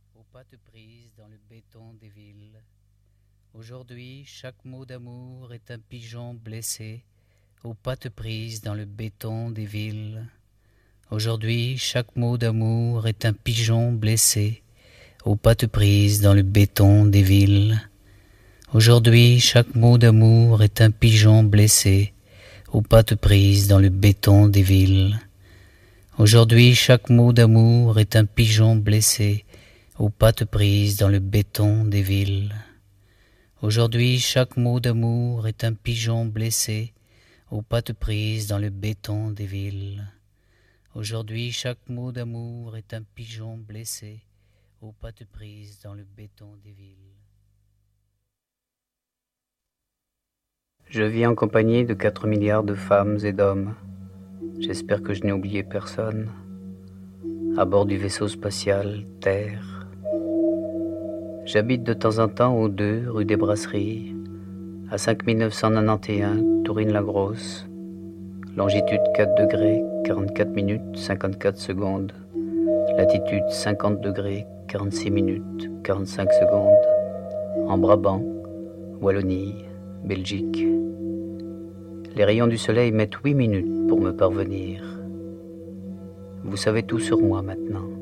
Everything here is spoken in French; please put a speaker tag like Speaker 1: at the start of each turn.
Speaker 1: aux pattes prises dans le béton des villes. Aujourd'hui, chaque mot d'amour est un pigeon blessé, aux pattes prises dans le béton des villes. Aujourd'hui, chaque mot d'amour est un pigeon blessé, aux pattes prises dans le béton des villes. Aujourd'hui, chaque mot d'amour est un pigeon blessé, aux pattes prises dans le béton des villes. Aujourd'hui, chaque mot d'amour est un pigeon blessé, aux pattes prises dans le béton des villes. Aujourd'hui, chaque mot d'amour est un pigeon blessé, aux pattes prises dans le béton des villes. Aujourd'hui, chaque mot d'amour est un pigeon blessé, aux pattes prises dans le béton des villes. Je vis en compagnie de 4 milliards de femmes et d'hommes. J'espère que je n'ai oublié personne. À bord du vaisseau spatial Terre. J'habite de temps en temps au 2 rue des Brasseries, à 5991 Tourine-la-Grosse, longitude 4 degrés, 44 minutes, 54 secondes, latitude 50 degrés, 46 minutes, 45 secondes, en Brabant, Wallonie, Belgique. Les rayons du soleil mettent 8 minutes pour me parvenir. Vous savez tout sur moi maintenant.